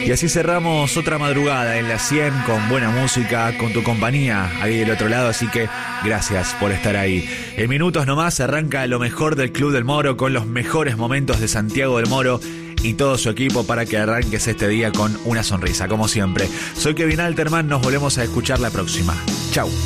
Y así cerramos otra madrugada en la 100 con buena música, con tu compañía ahí del otro lado, así que gracias por estar ahí. En minutos nomás arranca lo mejor del Club del Moro con los mejores momentos de Santiago del Moro y todo su equipo para que arranques este día con una sonrisa, como siempre. Soy Kevin Alterman, nos volvemos a escuchar la próxima. Chau.